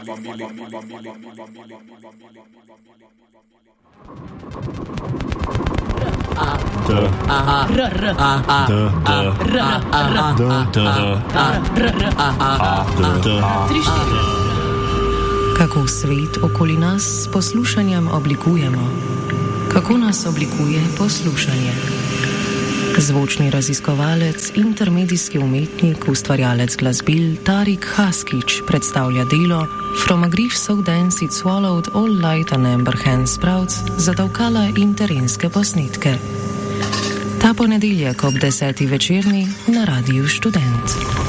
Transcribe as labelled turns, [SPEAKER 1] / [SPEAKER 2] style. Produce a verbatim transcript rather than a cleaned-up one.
[SPEAKER 1] Kako svet okoli nas s poslušanjem oblikujemo? Kako nas oblikuje poslušanje? Zvočni raziskovalec, intermedijski umetnik, ustvarjalec glasbil Tarik Haskić predstavlja delo From a grief so dense it swallowed all light and amber hand sprouts za davkala in terenske posnetke. Ta ponedeljek ob deseti večerni na Radiu Študent.